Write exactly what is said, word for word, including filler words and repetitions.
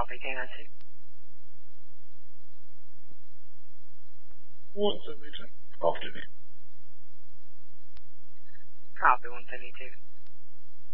Copy, K nine two. one seventy-two. After me. Copy, one seventy-two.